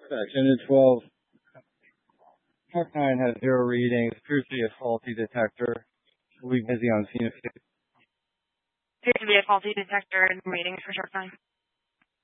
Unit 12, Shark 9 has 0 readings. Appears to be a faulty detector. We'll be busy on scene. Appears to be a faulty detector and readings for Shark 9.